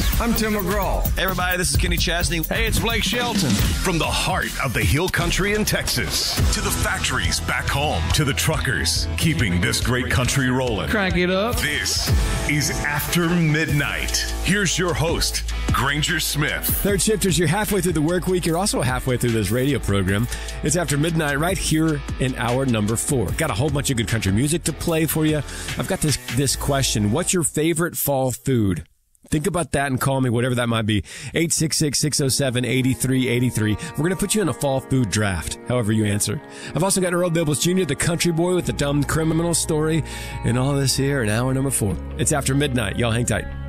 I'm Tim McGraw. Hey, everybody, this is Kenny Chesney. Hey, it's Blake Shelton. From the heart of the Hill Country in Texas to the factories back home to the truckers keeping this great country rolling. Crank it up. This is After Midnight. Here's your host, Granger Smith. Third shifters, you're halfway through the work week. You're also halfway through this radio program. It's After Midnight right here in hour number 4. Got a whole bunch of good country music to play for you. I've got this question. What's your favorite fall food? Think about that and call me, whatever that might be. 866-607-8383. We're going to put you in a fall food draft, however you answer. I've also got Earl Dibbles Jr., the country boy with the dumb criminal story, and all this here in hour number 4. It's After Midnight. Y'all hang tight.